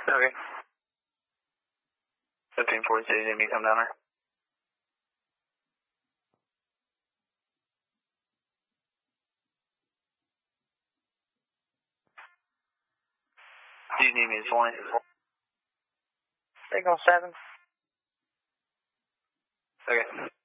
Okay. 1546, you need me to come down there? Do you need me this morning? Signal 7. Okay.